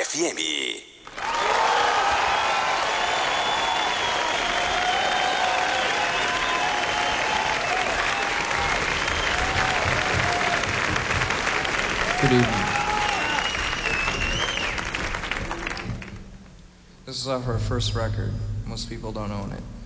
FM. Good evening. This is off our first record. Most people don't own it.